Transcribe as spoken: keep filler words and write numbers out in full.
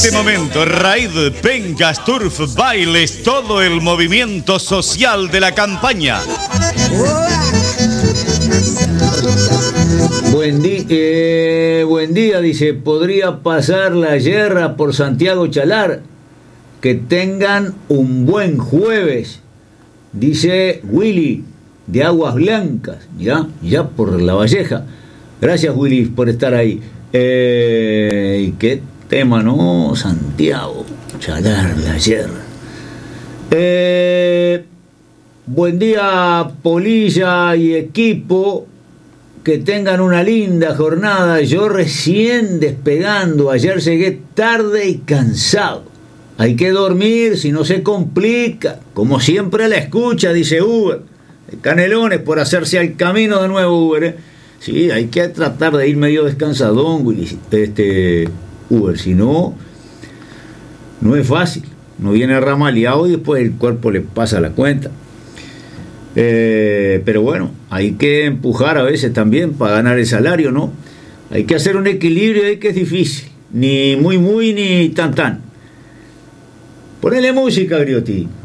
este momento, Raid, Pencas, Turf, Bailes, todo el movimiento social de la campaña. Buen, di eh, buen día, dice, podría pasar la guerra por Santiago Chalar. Que tengan un buen jueves, dice Willy de Aguas Blancas, ya, ya por La Valleja. Gracias, Willy, por estar ahí. Eh, ¿Qué tema, no? Santiago Chalar, la guerra. Eh, buen día, Polilla y equipo. Que tengan una linda jornada. Yo recién despegando. Ayer llegué tarde y cansado. Hay que dormir, si no se complica. Como siempre la escucha, dice Uber. Canelones por hacerse al camino de nuevo, Uber. ¿eh? Sí, hay que tratar de ir medio descansadón, Willy, este, Uber. Si no, no es fácil. No viene ramaleado y después el cuerpo le pasa la cuenta. Eh, pero bueno, hay que empujar a veces también para ganar el salario, ¿no? Hay que hacer un equilibrio ahí que es difícil. Ni muy, muy, ni tan, tan. Ponele música, Griotti.